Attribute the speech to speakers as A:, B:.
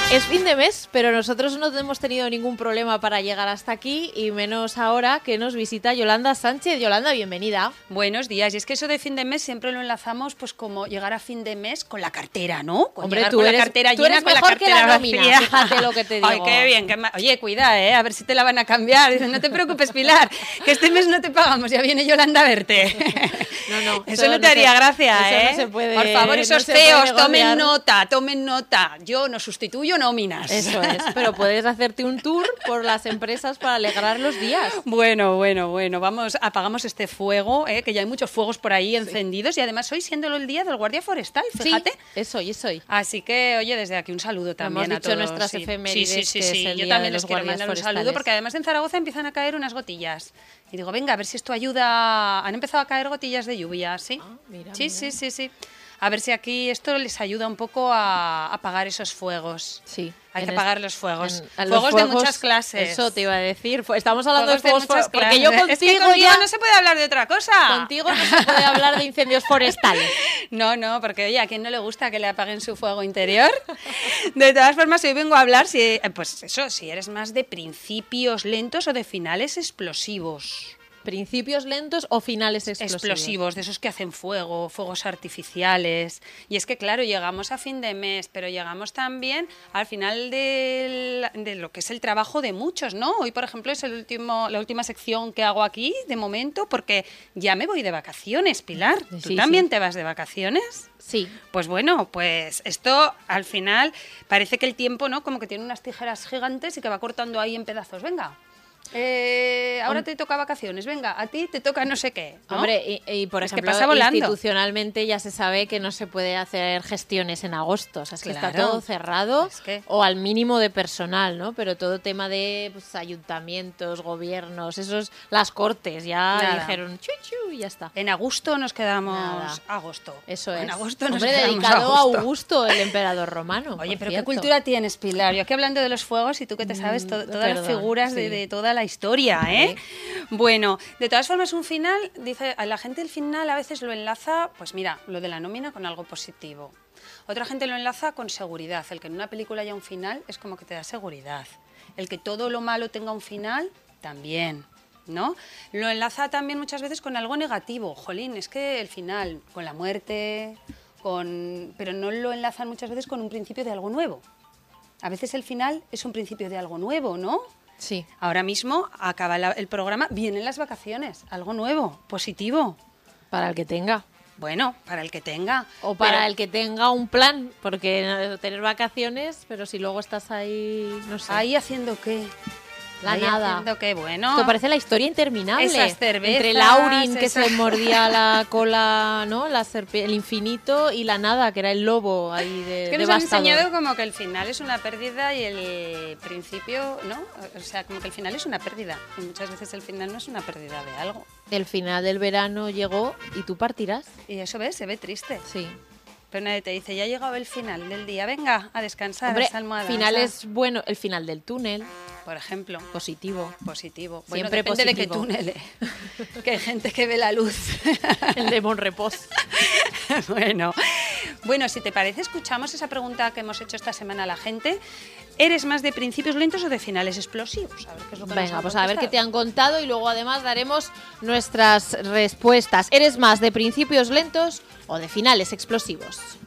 A: Es fin de mes, pero nosotros no hemos tenido ningún problema para llegar hasta aquí y menos ahora que nos visita Yolanda Sánchez. Yolanda, bienvenida.
B: Buenos días. Y es que eso de fin de mes siempre lo enlazamos pues como llegar a fin de mes con la cartera, ¿no? Con
A: Hombre,
B: llegar
A: tú
B: con
A: eres,
B: la cartera
A: tú
B: llena,
A: eres
B: con
A: mejor
B: la
A: que la
B: cartera
A: nómina,
B: vacía.
A: fíjate lo que te digo.
B: Ay, qué bien. Oye, cuida, a ver si te la van a cambiar. Dicen, no te preocupes, Pilar, que este mes no te pagamos, ya viene Yolanda a verte.
A: No,
B: eso no te haría gracia,
A: eso
B: ¿eh?
A: no se puede,
B: por favor, esos
A: no se
B: feos,
A: puede
B: tomen
A: negociar.
B: nota. Yo no sustituyo nóminas.
A: Eso es, pero puedes hacerte un tour por las empresas para alegrar los días.
B: Bueno, apagamos este fuego, que ya hay muchos fuegos por ahí encendidos y además hoy siéndolo el día del guardia forestal, fíjate.
A: Sí, es hoy.
B: Así que, oye, desde aquí un saludo también
A: Hemos
B: a
A: dicho
B: todos.
A: nuestras efemérides, que es el
B: Yo
A: día
B: también
A: de
B: les
A: los
B: quiero
A: guardias
B: mandar un
A: forestales.
B: saludo porque además en Zaragoza empiezan a caer unas gotillas. Y digo, venga, a ver si esto ayuda. Han empezado a caer gotillas de lluvia, ¿sí?
A: Ah, mira.
B: Sí. A ver si aquí esto les ayuda un poco a apagar esos fuegos.
A: Sí.
B: Hay que apagar los fuegos.
A: Los
B: Fuegos de muchas clases.
A: Eso te iba a decir. Estamos hablando de
B: Fuegos
A: fuegos
B: de muchas
A: porque yo
B: clases.
A: contigo,
B: es que contigo
A: ya
B: no se puede hablar de otra cosa.
A: Contigo no se puede hablar de incendios forestales.
B: No, porque oye, ¿a quién no le gusta que le apaguen su fuego interior? De todas formas, hoy vengo a hablar, si eres más de principios lentos o de finales explosivos.
A: ¿Principios lentos o finales explosivos?
B: De esos que hacen fuegos artificiales. Y es que, claro, llegamos a fin de mes, pero llegamos también al final de lo que es el trabajo de muchos, ¿no? Hoy, por ejemplo, es la última sección que hago aquí, de momento, porque ya me voy de vacaciones, Pilar. ¿Tú también te vas de vacaciones?
A: Sí.
B: Pues bueno, pues esto al final parece que el tiempo, ¿no? Como que tiene unas tijeras gigantes y que va cortando ahí en pedazos. Venga. Ahora te toca vacaciones, venga, a ti te toca no sé qué, ¿no?
A: Hombre, y por ejemplo,
B: pasa volando.
A: Institucionalmente ya se sabe que no se puede hacer gestiones en agosto, o sea, es que está todo cerrado o al mínimo de personal, ¿no? Pero todo tema de ayuntamientos, gobiernos, las cortes, ya dijeron chuchu y ya está.
B: En agosto nos quedamos agosto.
A: Eso es.
B: En agosto nos
A: quedamos dedicado a Augusto, el emperador romano.
B: Oye, pero ¿qué cultura tienes, Pilar? Yo aquí hablando de los fuegos y tú que te sabes todas las figuras de toda la historia, ¿eh? Bueno, de todas formas, un final, dice, a la gente el final a veces lo enlaza, pues mira, lo de la nómina con algo positivo. Otra gente lo enlaza con seguridad. El que en una película haya un final es como que te da seguridad. El que todo lo malo tenga un final, también, ¿no? Lo enlaza también muchas veces con algo negativo. Jolín, es que el final, con la muerte, pero no lo enlazan muchas veces con un principio de algo nuevo. A veces el final es un principio de algo nuevo, ¿no?
A: Sí.
B: Ahora mismo acaba el programa, vienen las vacaciones, algo nuevo, positivo.
A: Para el que tenga.
B: Bueno, para el que tenga.
A: O para el que tenga un plan, porque tener vacaciones, pero si luego estás ahí, no sé.
B: ¿Ahí haciendo qué?
A: Nada.
B: Haciendo qué, bueno.
A: Esto parece la historia interminable.
B: Esas cervezas.
A: Entre Laurin, que se mordía la cola, ¿no? El infinito, y la nada, que era el lobo ahí de.
B: Es que nos han enseñado como que el final es una pérdida y el principio, ¿no? O sea, como que el final es una pérdida. Y muchas veces el final no es una pérdida de algo.
A: El final del verano llegó y tú partirás.
B: Y eso se ve triste.
A: Sí.
B: Pero nadie te dice, ya ha llegado el final del día, venga a descansar.
A: Hombre,
B: almohada,
A: final es bueno, el final del túnel.
B: Por ejemplo.
A: Positivo.
B: Bueno,
A: Siempre
B: depende
A: positivo.
B: de qué túnel, que hay gente que ve la luz.
A: El de Monrepos.
B: Bueno, si te parece, escuchamos esa pregunta que hemos hecho esta semana a la gente. ¿Eres más de principios lentos o de finales explosivos? A ver qué es lo que
A: Venga, pues a ver qué te han contado y luego además daremos nuestras respuestas. ¿Eres más de principios lentos o de finales explosivos?